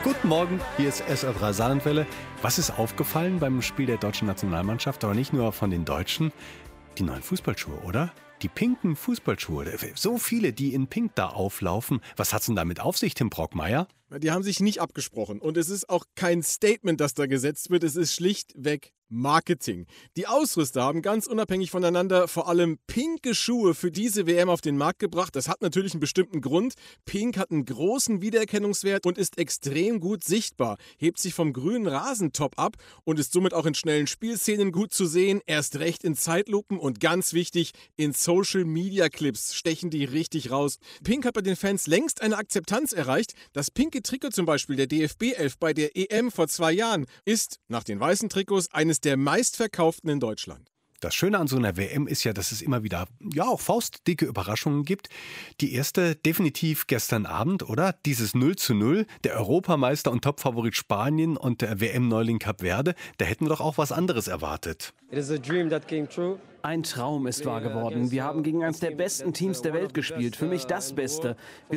Guten Morgen, hier ist SR3 Saarlandwelle. Was ist aufgefallen beim Spiel der deutschen Nationalmannschaft, aber nicht nur von den Deutschen? Die neuen Fußballschuhe, oder? Die pinken Fußballschuhe. So viele, die in Pink da auflaufen. Was hat's denn damit auf sich, Tim Brockmeier? Die haben sich nicht abgesprochen. Und es ist auch kein Statement, das da gesetzt wird. Es ist schlichtweg Marketing. Die Ausrüster haben ganz unabhängig voneinander vor allem pinke Schuhe für diese WM auf den Markt gebracht. Das hat natürlich einen bestimmten Grund. Pink hat einen großen Wiedererkennungswert und ist extrem gut sichtbar. Hebt sich vom grünen Rasentop ab und ist somit auch in schnellen Spielszenen gut zu sehen. Erst recht in Zeitlupen und ganz wichtig, in Social-Media-Clips stechen die richtig raus. Pink hat bei den Fans längst eine Akzeptanz erreicht. Das pinke Trikot zum Beispiel der DFB 11 bei der EM vor 2 Jahren ist nach den weißen Trikots eines der meistverkauften in Deutschland. Das Schöne an so einer WM ist ja, dass es immer wieder, auch faustdicke Überraschungen gibt. Die erste definitiv gestern Abend, oder? Dieses 0:0, der Europameister und Topfavorit Spanien und der WM-Neuling Kap Verde. Da hätten wir doch auch was anderes erwartet. Ein Traum ist wahr geworden. Wir haben gegen eines der besten Teams der Welt gespielt. Für mich das Beste.